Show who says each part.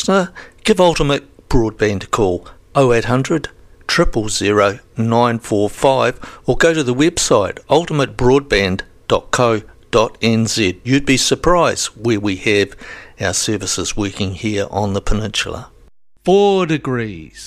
Speaker 1: listener, give Ultimate Broadband a call 0800 000 945 or go to the website ultimatebroadband.co.nz. You'd be surprised where we have our services working here on the peninsula.
Speaker 2: 4 degrees.